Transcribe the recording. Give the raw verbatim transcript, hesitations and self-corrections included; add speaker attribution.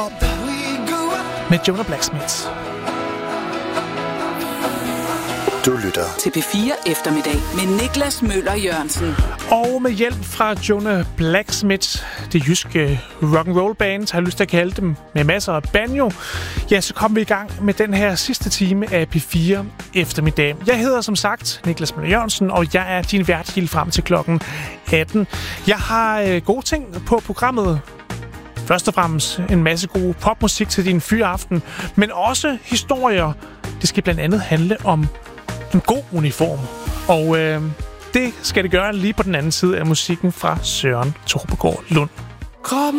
Speaker 1: Med Jonah Blacksmith.
Speaker 2: Du lytter
Speaker 3: til P fire Eftermiddag med Niklas Møller Jørgensen.
Speaker 1: Og med hjælp fra Jonah Blacksmith, det jyske rock'n'roll band, har jeg lyst til at kalde dem, med masser af banjo, ja, så kom vi i gang med den her sidste time af P fire Eftermiddag. Jeg hedder som sagt Niklas Møller Jørgensen, og jeg er din vært helt frem til klokken atten. Jeg har øh, gode ting på programmet. Først og fremmest en masse god popmusik til din fyraften, men også historier. Det skal blandt andet handle om en god uniform. Og øh, det skal det gøre lige på den anden side af musikken fra Søren Torpegaard Lund.
Speaker 4: Kom